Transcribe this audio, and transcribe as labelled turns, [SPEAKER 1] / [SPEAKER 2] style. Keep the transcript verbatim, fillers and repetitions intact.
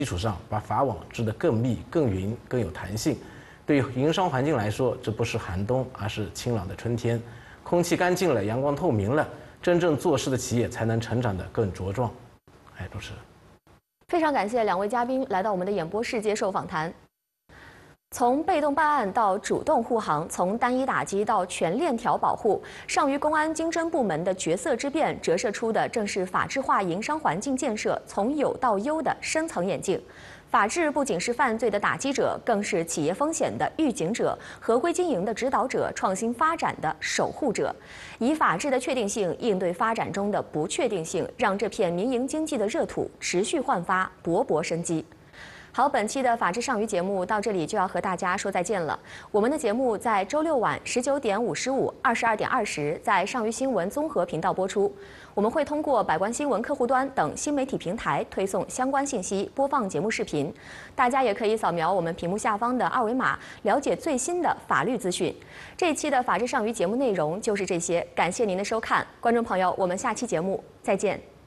[SPEAKER 1] 基础上，把法网织得更密、更匀、更有弹性。对于营商环境来说，这不是寒冬，而是清朗的春天。空气干净了，阳光透明了，真正做事的企业才能成长得更茁壮。哎，主持人，
[SPEAKER 2] 非常感谢两位嘉宾来到我们的演播室接受访谈。从被动办案到主动护航，从单一打击到全链条保护，上虞公安经侦部门的角色之变，折射出的正是法治化营商环境建设从有到优的深层演进。法治不仅是犯罪的打击者，更是企业风险的预警者、合规经营的指导者、创新发展的守护者。以法治的确定性应对发展中的不确定性，让这片民营经济的热土持续焕发勃勃生机。好，本期的《法治上虞》节目到这里就要和大家说再见了。我们的节目在周六晚十九点五十五、二十二点二十在上虞新闻综合频道播出。我们会通过百官新闻客户端等新媒体平台推送相关信息，播放节目视频。大家也可以扫描我们屏幕下方的二维码，了解最新的法律资讯。这一期的《法治上虞》节目内容就是这些，感谢您的收看，观众朋友，我们下期节目再见。